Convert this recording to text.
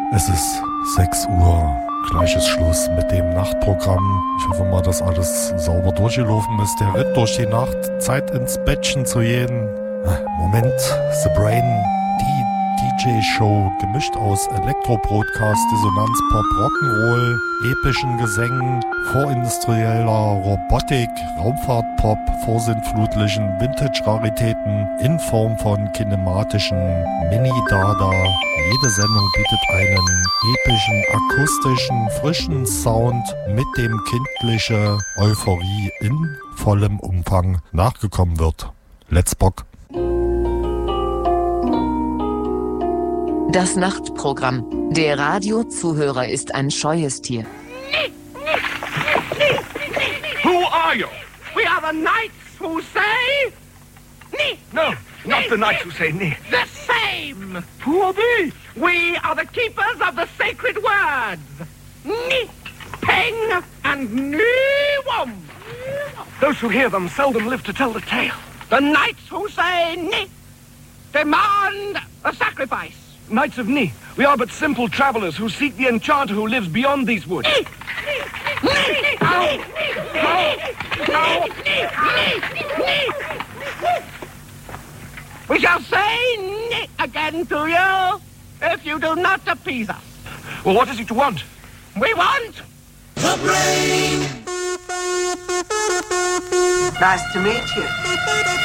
Es ist 6 Uhr, gleiches Schluss mit dem Nachtprogramm. Ich hoffe mal, dass alles sauber durchgelaufen ist. Der Ritt durch die Nacht, Zeit ins Bettchen zu gehen. Moment, The Brain, die DJ-Show, gemischt aus Elektro-Broadcast, Dissonanz, Pop, Rock'n'Roll, epischen Gesängen, vorindustrieller Robotik, Raumfahrt-Pop, vorsintflutlichen Vintage-Raritäten in Form von kinematischen Mini-Dada. Jede Sendung bietet einen epischen, akustischen, frischen Sound, mit dem kindliche Euphorie in vollem Umfang nachgekommen wird. Let's Bock! Das Nachtprogramm. Der Radiozuhörer ist ein scheues Tier. Who are you? We are the knights who say... Ni. No, not the knights who say ni. The same. Who are they? We are the keepers of the sacred words. Ni, peng, and ni-wom. Those who hear them seldom live to tell the tale. The knights who say ni demand a sacrifice. Knights of Ni, we are but simple travelers who seek the enchanter who lives beyond these woods. We shall say ni again to you if you do not appease us. Well, what is it you want? We want The Brain. Nice to meet you.